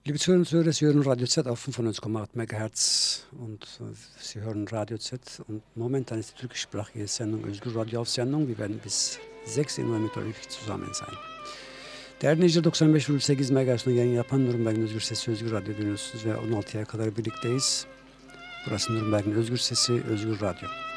Liebe Zuhörerinnen und Zuhörer, Sie hören Radio Z auf 95,8 MHz und Sie hören Radio Z und momentan ist die türkischsprachige Sendung Özgür Radyo auf Sendung. Wir werden bis 6 Uhr mit euch zusammen sein. Değerli dinleyiciler, 95,8 MHz'den yayın yapan Nürnberg'in Özgür Sesi Özgür Radyo dinliyorsunuz ve 16'ya kadar birlikteyiz. Burası Nürnberg'in Özgür Sesi Özgür Radyo.